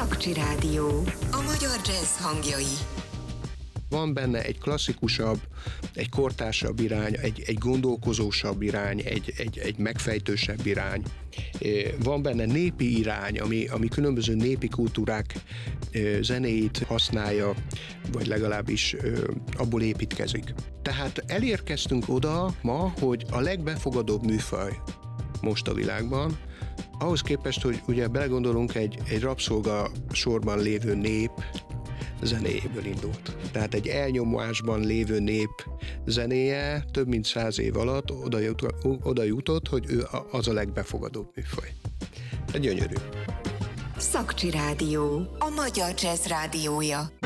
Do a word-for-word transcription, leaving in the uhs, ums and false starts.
Szakcsi Rádió. A magyar jazz hangjai. Van benne egy klasszikusabb, egy kortársabb irány, egy, egy gondolkozósabb irány, egy, egy, egy megfejtősebb irány. Van benne népi irány, ami, ami különböző népi kultúrák zenéit használja, vagy legalábbis abból építkezik. Tehát elérkeztünk oda ma, hogy a legbefogadóbb műfaj most a világban, ahhoz képest, hogy ugye belegondolunk, egy, egy rabszolga sorban lévő nép zenéjéből indult. Tehát egy elnyomásban lévő nép zenéje több mint száz év alatt oda, jut, oda jutott, hogy ő az a legbefogadóbb műfaj. Ez gyönyörű. Szakcsi Rádió. A magyar jazz rádiója.